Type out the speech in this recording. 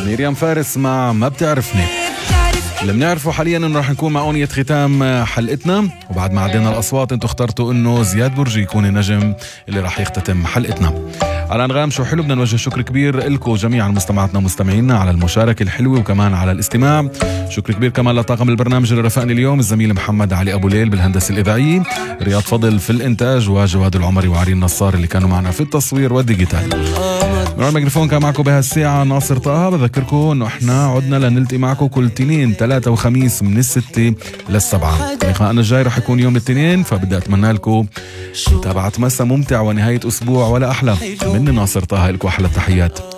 مريم فارس مع ما بتعرفني. اللي بنعرفه حاليا انه رح نكون مع اغنية ختام حلقتنا، وبعد ما عدينا الاصوات انتوا اخترتوا انه زياد برجي يكون النجم اللي رح يختتم حلقتنا. على أنغام شو حلو، بدنا نوجه شكر كبير لكم جميعا مستمعاتنا ومستمعينا على المشاركة الحلوة وكمان على الاستماع. شكر كبير كمان لطاقم البرنامج اللي رافقني اليوم، الزميل محمد علي أبو ليل بالهندسة الإذاعية، رياض فضل في الإنتاج، وجواد العمري وعرين نصار اللي كانوا معنا في التصوير والديجيتال. من الميكروفون كان معكم بهالساعة ناصر طه. بذكركم انه احنا عدنا لنلتقي معكم كل تنين 3 وخميس من 6 ل7. لقاءنا الجاي رح يكون يوم الاثنين، فبدي اتمنى لكم متابعة مساء ممتع ونهاية اسبوع ولا احلى. مني ناصر طه، لكم احلى التحيات.